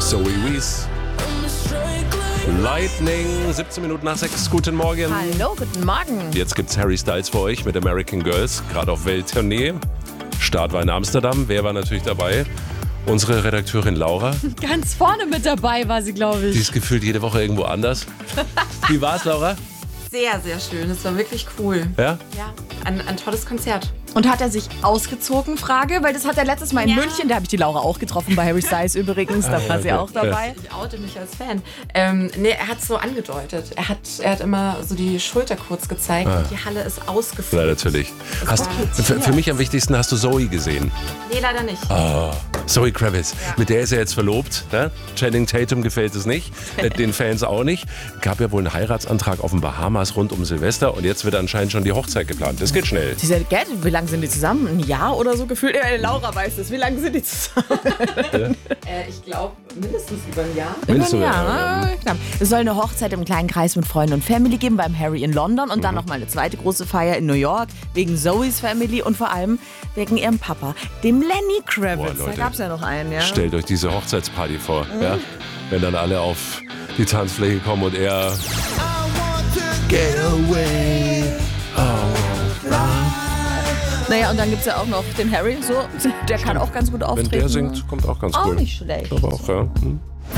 Zoe Wees. Lightning, 17 Minuten nach 6. Guten Morgen. Hallo, guten Morgen. Jetzt gibt's Harry Styles für euch mit American Girls, gerade auf Welttournee. Start war in Amsterdam. Wer war natürlich dabei? Unsere Redakteurin Laura. Ganz vorne mit dabei war sie, glaube Die ich. ist gefühlt jede Woche irgendwo anders. Wie war's, Laura? Sehr, sehr schön. Es war wirklich cool. Ja? Ja, ein tolles Konzert. Und hat er sich ausgezogen, Frage? Weil das hat er letztes Mal in München, da habe ich die Laura auch getroffen, bei Harry Styles übrigens, da war sie auch dabei. Ich oute mich als Fan. Nee, er hat es so angedeutet. Er hat immer so die Schulter kurz gezeigt und die Halle ist ausgefüllt. Ja, natürlich. Für mich am wichtigsten, hast du Zoe gesehen? Nee, leider nicht. Zoe Kravitz, mit der ist er jetzt verlobt. Ne? Channing Tatum gefällt es nicht, den Fans auch nicht. Gab ja wohl einen Heiratsantrag auf den Bahamas rund um Silvester und jetzt wird anscheinend schon die Hochzeit geplant. Das geht schnell. Wie lange sind die zusammen? Ein Jahr oder so gefühlt? Laura weiß es. Wie lange sind die zusammen? Ich glaube, mindestens über ein Jahr. Mindestens, Ja, knapp. Es soll eine Hochzeit im kleinen Kreis mit Freunden und Family geben, beim Harry in London und dann nochmal eine zweite große Feier in New York wegen Zoes Family und vor allem wegen ihrem Papa, dem Lenny Kravitz. Boah, Leute. Da gab es ja noch einen, ja. Stellt euch diese Hochzeitsparty vor. Ja? Wenn dann alle auf die Tanzfläche kommen und er... Get away. Naja, und dann gibt es ja auch noch den Harry, so, der kann auch ganz gut auftreten. Wenn der singt, kommt auch ganz Auch cool. nicht schlecht. Aber auch, ja.